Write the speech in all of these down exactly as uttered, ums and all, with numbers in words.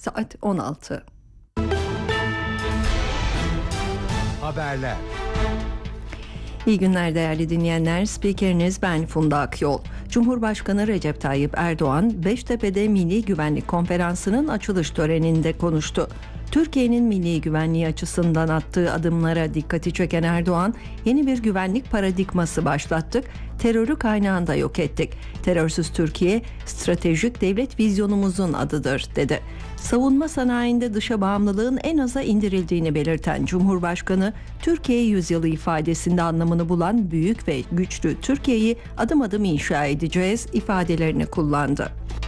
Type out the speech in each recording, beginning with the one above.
Saat on altı. Haberler. İyi günler değerli dinleyenler. Spikeriniz ben Funda Akyol. Cumhurbaşkanı Recep Tayyip Erdoğan, Beştepe'de Milli Güvenlik Konferansı'nın açılış töreninde konuştu. Türkiye'nin milli güvenliği açısından attığı adımlara dikkati çeken Erdoğan, yeni bir güvenlik paradigması başlattık, terörü kaynağında yok ettik. Terörsüz Türkiye, stratejik devlet vizyonumuzun adıdır, dedi. Savunma sanayinde dışa bağımlılığın en aza indirildiğini belirten Cumhurbaşkanı, Türkiye yüzyılı ifadesinde anlamını bulan büyük ve güçlü Türkiye'yi adım adım inşa edeceğiz ifadelerini kullandı.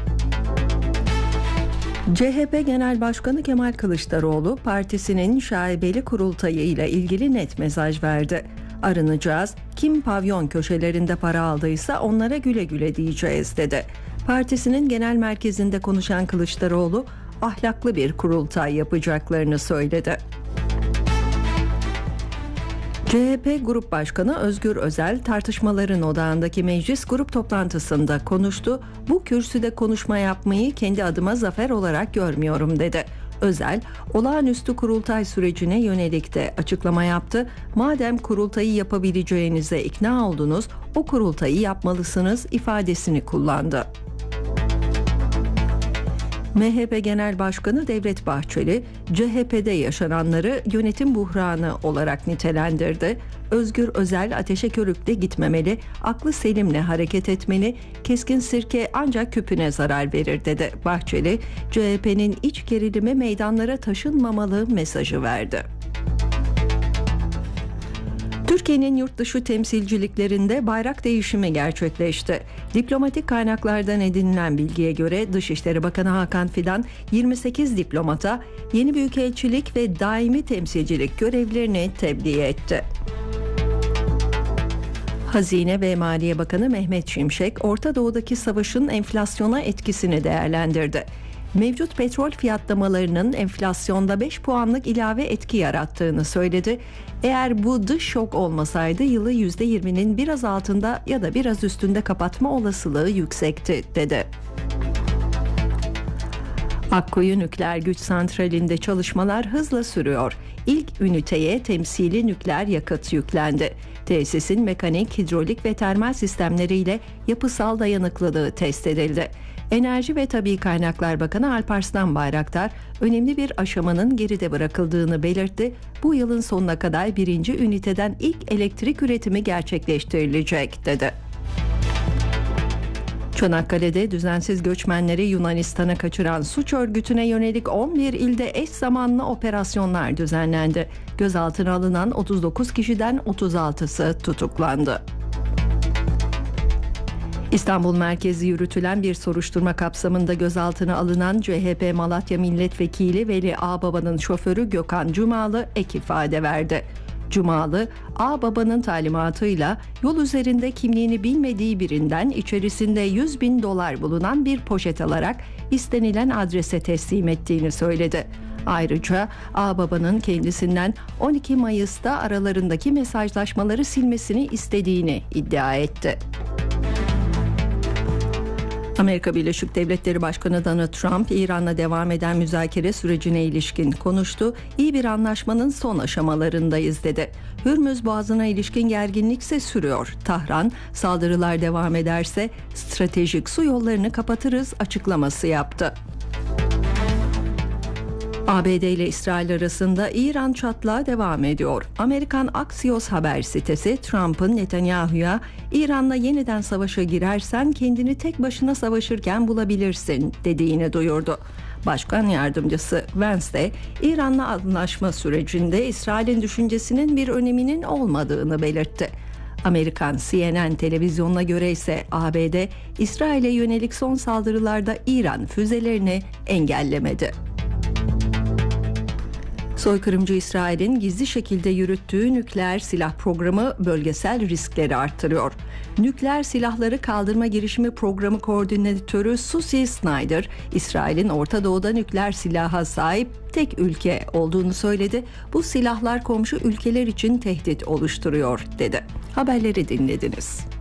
C H P Genel Başkanı Kemal Kılıçdaroğlu, partisinin şaibeli kurultayı ile ilgili net mesaj verdi. Arınacağız, kim pavyon köşelerinde para aldıysa onlara güle güle diyeceğiz, dedi. Partisinin genel merkezinde konuşan Kılıçdaroğlu, ahlaklı bir kurultay yapacaklarını söyledi. C H P Grup Başkanı Özgür Özel, tartışmaların odağındaki meclis grup toplantısında konuştu. Bu kürsüde konuşma yapmayı kendi adıma zafer olarak görmüyorum, dedi. Özel, olağanüstü kurultay sürecine yönelik de açıklama yaptı. Madem kurultayı yapabileceğinize ikna oldunuz, o kurultayı yapmalısınız ifadesini kullandı. M H P Genel Başkanı Devlet Bahçeli, C H P'de yaşananları yönetim buhranı olarak nitelendirdi. Özgür Özel, ateşe körükle gitmemeli, aklı selimle hareket etmeli, keskin sirke ancak küpüne zarar verir, dedi. Bahçeli, C H P'nin iç gerilimi meydanlara taşınmamalı mesajı verdi. Türkiye'nin yurt dışı temsilciliklerinde bayrak değişimi gerçekleşti. Diplomatik kaynaklardan edinilen bilgiye göre Dışişleri Bakanı Hakan Fidan yirmi sekiz diplomata yeni büyükelçilik ve daimi temsilcilik görevlerini tebliğ etti. Hazine ve Maliye Bakanı Mehmet Şimşek, Orta Doğu'daki savaşın enflasyona etkisini değerlendirdi. Mevcut petrol fiyatlamalarının enflasyonda beş puanlık ilave etki yarattığını söyledi. Eğer bu dış şok olmasaydı yılı yüzde yirminin biraz altında ya da biraz üstünde kapatma olasılığı yüksekti, dedi. Akkuyu Nükleer Güç Santrali'nde çalışmalar hızla sürüyor. İlk üniteye temsili nükleer yakıt yüklendi. Tesisin mekanik, hidrolik ve termal sistemleriyle yapısal dayanıklılığı test edildi. Enerji ve Tabii Kaynaklar Bakanı Alparslan Bayraktar, önemli bir aşamanın geride bırakıldığını belirtti. Bu yılın sonuna kadar birinci üniteden ilk elektrik üretimi gerçekleştirilecek, dedi. Çanakkale'de düzensiz göçmenleri Yunanistan'a kaçıran suç örgütüne yönelik on bir ilde eş zamanlı operasyonlar düzenlendi. Gözaltına alınan otuz dokuz kişiden otuz altısı tutuklandı. İstanbul merkezi yürütülen bir soruşturma kapsamında gözaltına alınan C H P Malatya Milletvekili Veli Ağbaba'nın şoförü Gökhan Cumalı ek ifade verdi. Cumalı, Ağbaba'nın talimatıyla yol üzerinde kimliğini bilmediği birinden içerisinde yüz bin dolar bulunan bir poşet alarak istenilen adrese teslim ettiğini söyledi. Ayrıca Ağbaba'nın kendisinden on iki Mayıs'ta aralarındaki mesajlaşmaları silmesini istediğini iddia etti. Amerika Birleşik Devletleri Başkanı Donald Trump, İran'la devam eden müzakere sürecine ilişkin konuştu. İyi bir anlaşmanın son aşamalarındayız, dedi. Hürmüz Boğazı'na ilişkin gerginlikse sürüyor. Tahran, saldırılar devam ederse stratejik su yollarını kapatırız açıklaması yaptı. A B D ile İsrail arasında İran çatlağı devam ediyor. Amerikan Axios haber sitesi Trump'ın Netanyahu'ya İran'la yeniden savaşa girersen kendini tek başına savaşırken bulabilirsin dediğini duyurdu. Başkan yardımcısı Vance de İran'la anlaşma sürecinde İsrail'in düşüncesinin bir öneminin olmadığını belirtti. Amerikan C N N televizyonuna göre ise A B D İsrail'e yönelik son saldırılarda İran füzelerini engellemedi. Soykırımcı İsrail'in gizli şekilde yürüttüğü nükleer silah programı bölgesel riskleri arttırıyor. Nükleer silahları kaldırma girişimi programı koordinatörü Susie Snyder, İsrail'in Orta Doğu'da nükleer silaha sahip tek ülke olduğunu söyledi. Bu silahlar komşu ülkeler için tehdit oluşturuyor, dedi. Haberleri dinlediniz.